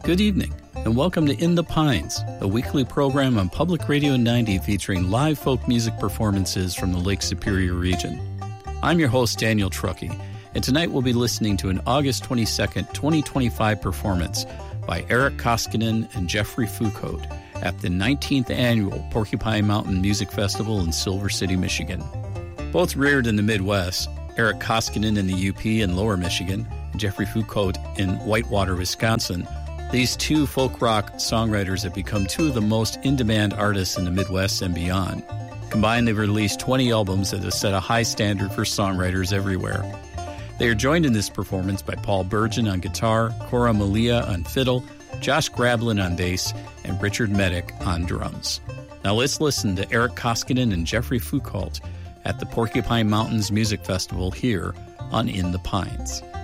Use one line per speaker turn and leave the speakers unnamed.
Good evening, and welcome to In the Pines, a weekly program on Public Radio 90 featuring live folk music performances from the Lake Superior region. I'm your host, Daniel Truckee, and tonight we'll be listening to an August 22nd, 2025 performance by Eric Koskinen and Jeffrey Foucault at the 19th Annual Porcupine Mountain Music Festival in Silver City, Michigan. Both reared in the Midwest, Eric Koskinen in the UP in Lower Michigan, and Jeffrey Foucault in Whitewater, Wisconsin, these two folk rock songwriters have become two of the most in-demand artists in the Midwest and beyond. Combined, they've released 20 albums that have set a high standard for songwriters everywhere. They are joined in this performance by Paul Burgeon on guitar, Cora Malia on fiddle, Josh Grablin on bass, and Richard Medic on drums. Now let's listen to Eric Koskinen and Jeffrey Foucault at the Porcupine Mountains Music Festival here on In the Pines.